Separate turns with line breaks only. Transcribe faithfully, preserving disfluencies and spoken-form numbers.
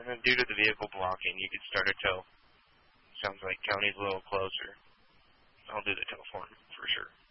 And due to the vehicle blocking, you could start a tow. Sounds like county's a little closer. I'll do the tow for him, for sure.